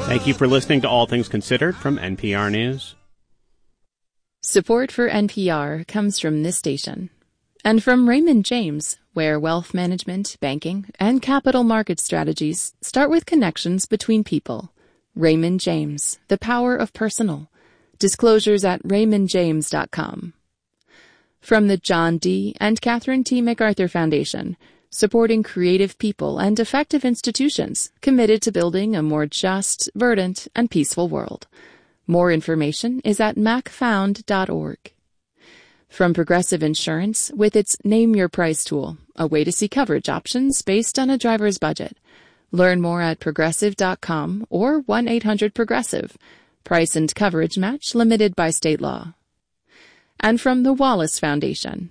Thank you for listening to All Things Considered from NPR News. Support for NPR comes from this station and from Raymond James, where wealth management, banking, and capital market strategies start with connections between people. Raymond James, the power of personal. Disclosures at raymondjames.com. From the John D. and Catherine T. MacArthur Foundation, supporting creative people and effective institutions committed to building a more just, verdant, and peaceful world. More information is at macfound.org. From Progressive Insurance, with its Name Your Price tool, a way to see coverage options based on a driver's budget. Learn more at progressive.com or 1-800-PROGRESSIVE. Price and coverage match limited by state law. And from the Wallace Foundation.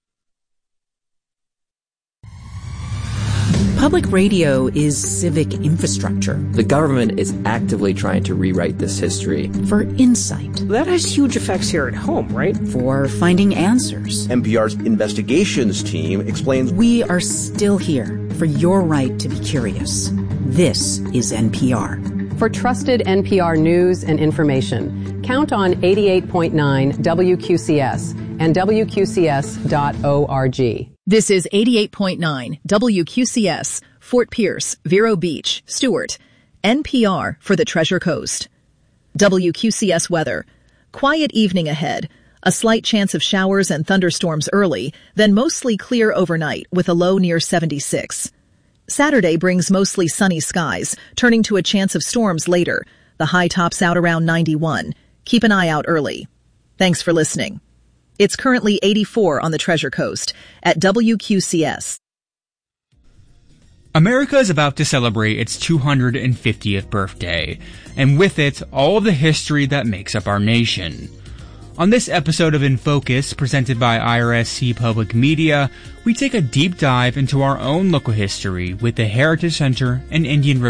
Public radio is civic infrastructure. The government is actively trying to rewrite this history. For insight. That has huge effects here at home, right? For finding answers. NPR's investigations team explains we are still here for your right to be curious. This is NPR. For trusted NPR news and information, count on 88.9 WQCS and WQCS.org. This is 88.9 WQCS, Fort Pierce, Vero Beach, Stewart. NPR for the Treasure Coast. WQCS weather. Quiet evening ahead. A slight chance of showers and thunderstorms early, then mostly clear overnight with a low near 76. Saturday brings mostly sunny skies, turning to a chance of storms later. The high tops out around 91. Keep an eye out early. Thanks for listening. It's currently 84 on the Treasure Coast at WQCS. America is about to celebrate its 250th birthday, and with it, all of the history that makes up our nation. On this episode of In Focus, presented by IRSC Public Media, we take a deep dive into our own local history with the Heritage Center and Indian River